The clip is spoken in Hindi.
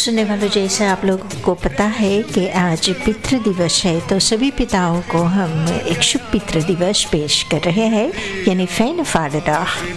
सुनने वालों, जैसे आप लोगों को पता है कि आज पितृ दिवस है, तो सभी पिताओं को हम एक शुभ पितृ दिवस पेश कर रहे हैं, यानी फेन फादरdag।